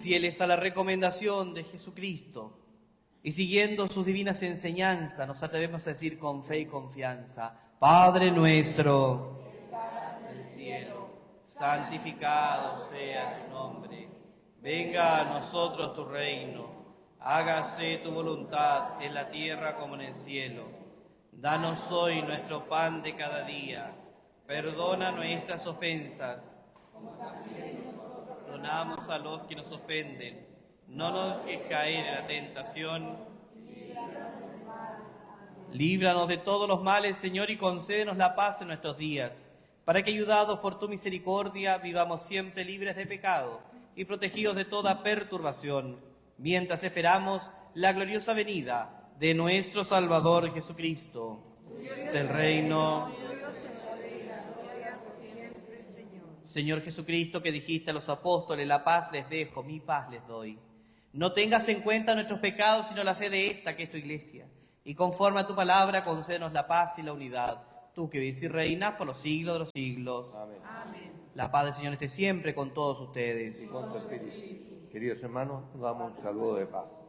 fieles a la recomendación de Jesucristo y siguiendo sus divinas enseñanzas, nos atrevemos a decir con fe y confianza: Padre nuestro, que estás en el cielo, santificado sea tu nombre. Venga a nosotros tu reino. Hágase tu voluntad en la tierra como en el cielo. Danos hoy nuestro pan de cada día. Perdona nuestras ofensas, como también nosotros perdonamos a los que nos ofenden. No nos dejes caer en la tentación. Líbranos de todos los males, Señor, y concédenos la paz en nuestros días, para que, ayudados por tu misericordia, vivamos siempre libres de pecado y protegidos de toda perturbación, mientras esperamos la gloriosa venida de nuestro Salvador Jesucristo. Es el reino. Señor Jesucristo, que dijiste a los apóstoles: la paz les dejo, mi paz les doy. No tengas en cuenta nuestros pecados, sino la fe de esta, que es tu Iglesia. Y conforme a tu palabra, concédenos la paz y la unidad. Tú que vivís y reinas por los siglos de los siglos. Amén. Amén. La paz del Señor esté siempre con todos ustedes. Y con tu espíritu. Queridos hermanos, nos damos un saludo de paz.